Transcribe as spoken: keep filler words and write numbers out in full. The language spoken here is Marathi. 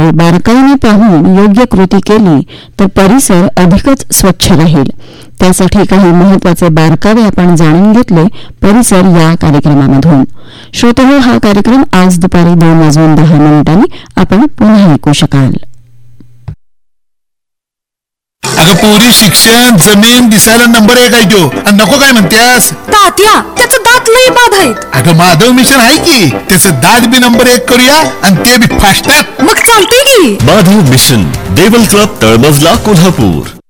परिसराकडे बारकाईने पाहून योग्य कृती केली तर परिसर अधिकच स्वच्छ राहील. त्यासाठी काही महत्त्वाचे बारकावे आपण जाणून घेतले परिसर या कार्यक्रमामधून. श्रोतेहो, हा कार्यक्रम आज दुपारी दोन वाजून दहा मिनिटांनी आपण पुन्हा ऐकू शकाल. अगं पोरी, शिक्षण, जमीन दिसायला नंबर एक आहे तो, आणि नको काय म्हणतेस? तात्या, त्याचं दात लई बाद आहेत. अगं माधव मिशन आहे की, त्याचं दात बी नंबर एक करूया आणि ते बी फास्टात. मग चालतंय की. माधव मिशन, देवल क्लब, तळमजला, कोल्हापूर.